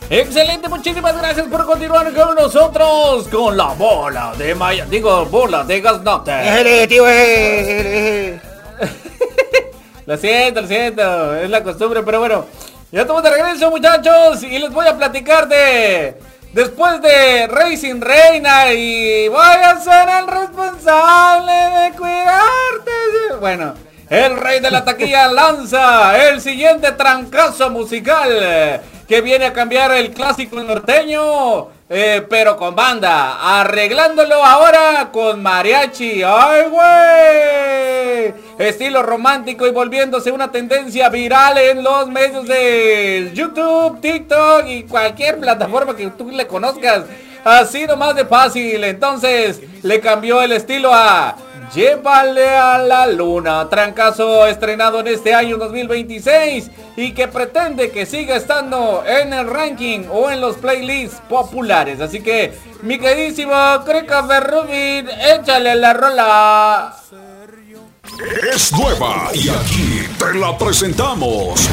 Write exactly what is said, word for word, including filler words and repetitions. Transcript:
Excelente, muchísimas gracias por continuar con nosotros con la bola de Maya, digo, bola de Gaznate. Déjale, tío, eh, Lo siento, lo siento, es la costumbre, pero bueno, ya estamos de regreso, muchachos, y les voy a platicar de... Después de Racing Reina y voy a ser el responsable de cuidarte. Bueno, el rey de la taquilla lanza el siguiente trancazo musical que viene a cambiar el clásico norteño, eh, pero con banda, arreglándolo ahora con mariachi. ¡Ay, güey! Estilo romántico y volviéndose una tendencia viral en los medios de YouTube, TikTok y cualquier plataforma que tú le conozcas. Así nomás de fácil. Entonces le cambió el estilo a Llévale a la Luna, trancazo estrenado en este año dos mil veintiséis y que pretende que siga estando en el ranking o en los playlists populares. Así que, mi queridísimo Christopher Rubin, échale la rola. Es nueva y aquí te la presentamos.